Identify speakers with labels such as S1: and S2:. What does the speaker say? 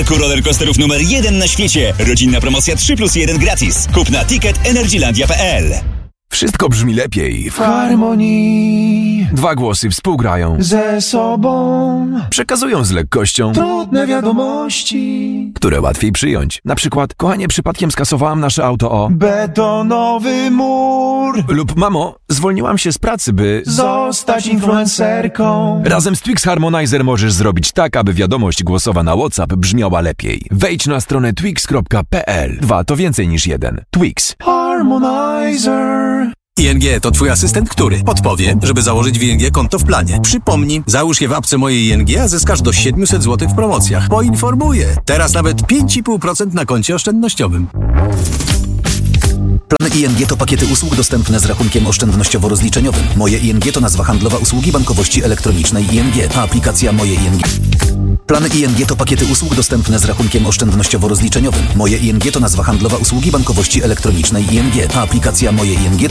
S1: parku rollercoasterów numer 1 na świecie. Rodzinna promocja 3+1 gratis. Kup na ticket energylandia.pl.
S2: Wszystko brzmi lepiej
S3: w harmonii.
S2: Dwa głosy współgrają
S3: ze sobą.
S2: Przekazują z lekkością
S3: trudne wiadomości,
S2: które łatwiej przyjąć. Na przykład, kochanie, przypadkiem skasowałam nasze auto o
S3: betonowy mur.
S2: Lub mamo, zwolniłam się z pracy, by
S3: zostać influencerką.
S2: Razem z Twix Harmonizer możesz zrobić tak, aby wiadomość głosowa na WhatsApp brzmiała lepiej. Wejdź na stronę twix.pl. 2 to więcej niż 1. Twix
S3: Harmonizer.
S4: ING to twój asystent, który podpowie, żeby założyć w ING konto w planie. Przypomni, załóż je w apce mojej ING, a zyskasz do 700 zł w promocjach. Poinformuję. Teraz nawet 5,5% na koncie oszczędnościowym.
S5: Plany ING to pakiety usług dostępne z rachunkiem oszczędnościowo-rozliczeniowym. Moje ING to nazwa handlowa usługi bankowości elektronicznej ING, a aplikacja Moje ING. Plany ING to pakiety usług dostępne z rachunkiem oszczędnościowo-rozliczeniowym. Moje ING to nazwa handlowa usługi bankowości elektronicznej ING, a aplikacja Moje ING